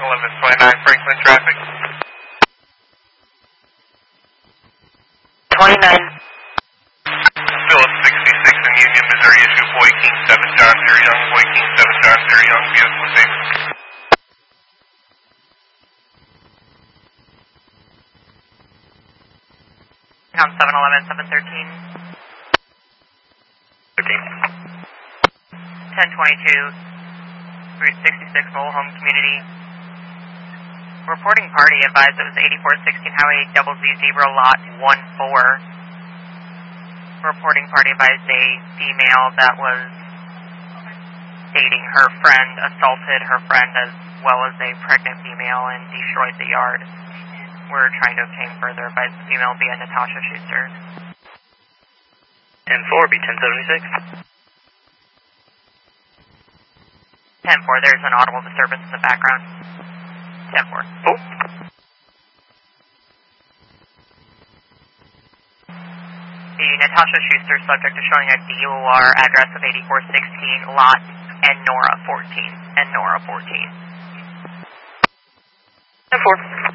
1129 Franklin traffic. 29. Phillips 66 in Union, Missouri, issue Boy King 7 John Deere Young, Boy King 7 John Deere Young, vehicle safe. I'm 711, 713. 1022, Route 66, Mobile Home Community. Reporting party advised it was 8416 Highway Double Z Zebra Lot 14. Reporting party advised a female that was dating her friend, assaulted her friend as well as a pregnant female and destroyed the yard. We're trying to obtain further advice. The female be a Natasha Schuster. 10-4, be 1076. 10-4, there's an audible disturbance in the background. 10-4. Oh. The Natasha Schuster subject is showing a DOR address of 8416 Lot and Nora 14. And Nora 14. 10-4.